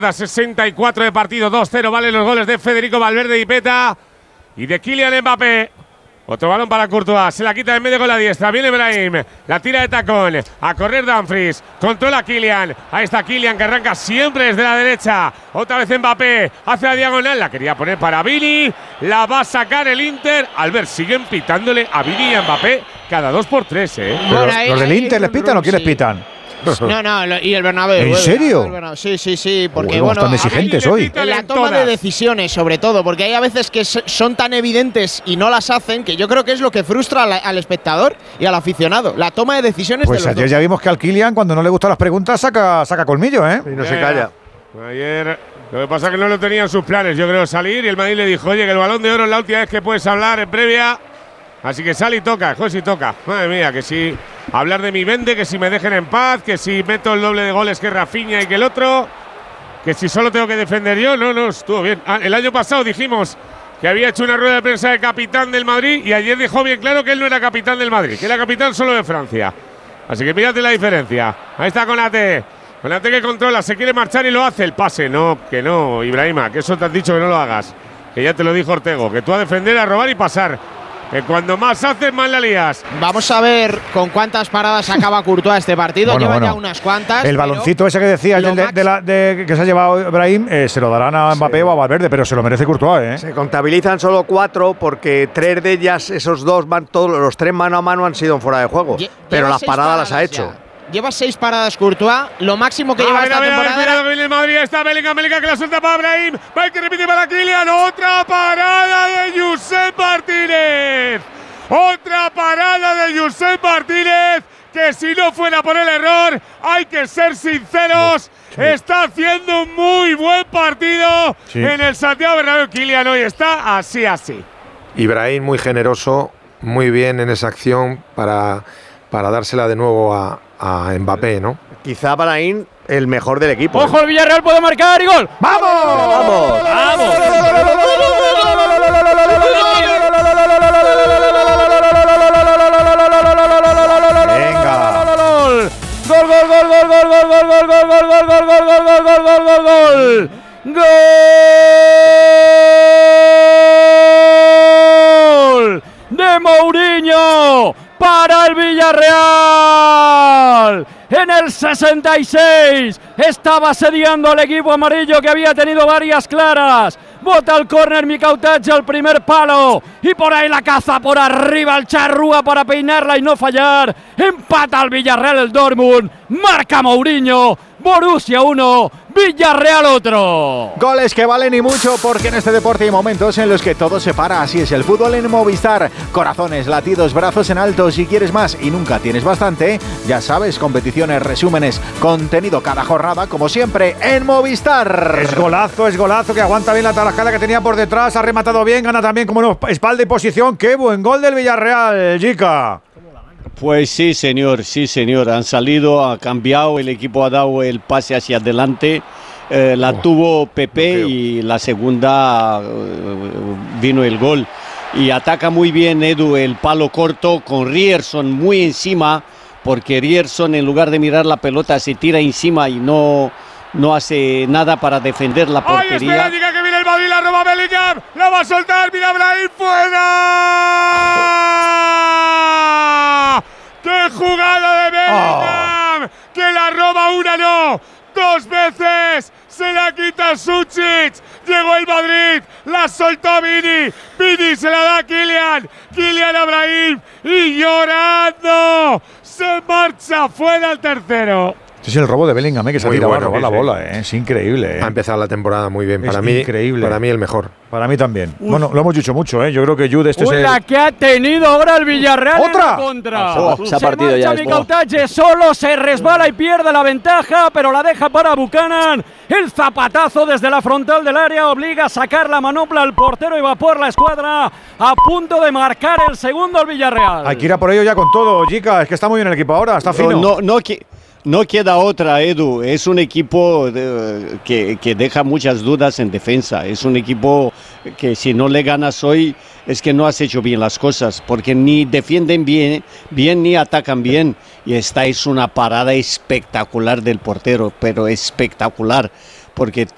64 de partido, 2-0, valen los goles de Federico Valverde y Peta y de Kylian Mbappé. Otro balón para Courtois, se la quita en medio con la diestra, viene Brahim, la tira de tacón, a correr Dumfries, controla Kylian, ahí está Kylian que arranca siempre desde la derecha, otra vez Mbappé, hace la diagonal, la quería poner para Vini, la va a sacar el Inter, Albert, siguen pitándole a Vini y a Mbappé cada 2x3, Bueno, los del Inter les pitan o quiénes pitan. No, y el Bernabéu. ¿En serio? Sí, porque bueno, están exigentes hoy. En la toma de decisiones, sobre todo, porque hay a veces que son tan evidentes y no las hacen, que yo creo que es lo que frustra al espectador y al aficionado. La toma de decisiones pues de los ayer dos. ya vimos que al Kylian, cuando no le gustan las preguntas, saca colmillo, ¿eh? Y no se calla. Ayer, lo que pasa es que no lo tenía en sus planes, yo creo, salir, y el Madrid le dijo, oye, que el Balón de Oro es la última vez que puedes hablar en previa. Así que sale y toca, juez y toca. Madre mía, que si hablar de mi vende, que si me dejen en paz, que si meto el doble de goles que Rafinha y que el otro, que si solo tengo que defender yo. No, estuvo bien. El año pasado dijimos que había hecho una rueda de prensa de capitán del Madrid y ayer dejó bien claro que él no era capitán del Madrid, que era capitán solo de Francia. Así que mírate la diferencia. Ahí está Konaté. Konaté que controla, se quiere marchar y lo hace. El pase, no, que no, Ibrahima, que eso te han dicho que no lo hagas. Que ya te lo dijo Ortego, que tú a defender, a robar y pasar. Que cuando más haces, más la lías. Vamos a ver con cuántas paradas acaba Courtois este partido. Lleva ya unas cuantas. El baloncito ese que decías que se ha llevado Brahim, se lo darán a Mbappé o a Valverde, pero se lo merece Courtois, ¿eh? Se contabilizan solo 4 porque 3 de ellas, esos 2 los 3 mano a mano han sido en fuera de juego. Pero las paradas las ha hecho. Lleva 6 paradas Courtois, lo máximo que lleva esta temporada. Cuidado que viene el Madrid, está Bellingham que la suelta para Brahim, va que repite para Kylian, otra parada de Josep Martínez. Otra parada de Josep Martínez, que si no fuera por el error, hay que ser sinceros, está haciendo un muy buen partido en el Santiago Bernabéu. Kylian hoy está así. Ibrahim muy generoso, muy bien en esa acción para dársela de nuevo a Mbappé, ¿no? Quizá Brahim el mejor del equipo. ¡Ojo, el Villarreal puede marcar y gol! ¡Vamos! Venga. ¡Gol de Mourinho para el Villarreal! En el 66 estaba asediando al equipo amarillo, que había tenido varias claras. Bota al córner Mikau Tatch al primer palo y por ahí la caza por arriba al Charrúa para peinarla y no fallar. Empata al Villarreal el Dortmund, marca Mourinho. Borussia 1, Villarreal otro. Goles que valen y mucho, porque en este deporte hay momentos en los que todo se para. Así es el fútbol en Movistar. Corazones, latidos, brazos en alto. Si quieres más y nunca tienes bastante, ya sabes, competiciones, resúmenes, contenido cada jornada, como siempre, en Movistar. Es golazo, que aguanta bien la tarajada que tenía por detrás. Ha rematado bien, gana también como espalda y posición. ¡Qué buen gol del Villarreal, Jica! Pues sí, señor. Han salido, ha cambiado, el equipo ha dado el pase hacia adelante. Tuvo Pepe y la segunda vino el gol. Y ataca muy bien Edu el palo corto con Ryerson muy encima, porque Ryerson, en lugar de mirar la pelota, se tira encima y no hace nada para defender la portería. ¡Ay, espera, diga que viene el Madrid, la roba Bellingham! ¡La va a soltar! ¡Mira Brahim fuera! ¡Qué jugada de Bellingham! ¡Que la roba una, no! 2 veces! ¡Se la quita Sučić! Llegó el Madrid, la soltó Vini. Vini se la da a Kylian a Brahim y llorando se marcha fuera el tercero. Este es el robo de Bellingham, que se ha tirado a robar la bola, es increíble. Ha empezado la temporada muy bien, increíble. Para mí el mejor. Para mí también. Bueno, lo hemos dicho mucho, yo creo que Jude la que ha tenido ahora el Villarreal. ¡Otra! En la contra. Se ha partido ya. Mikau Tatch solo se resbala y pierde la ventaja, pero la deja para Buchanan. El zapatazo desde la frontal del área obliga a sacar la manopla al portero y va por la escuadra, a punto de marcar el segundo al Villarreal. Hay que ir a por ello ya con todo, Jica. Es que está muy bien el equipo ahora, está fino. No queda otra, Edu. Es un equipo que deja muchas dudas en defensa. Es un equipo que si no le ganas hoy es que no has hecho bien las cosas, porque ni defienden bien ni atacan bien. Y esta es una parada espectacular del portero, pero espectacular, porque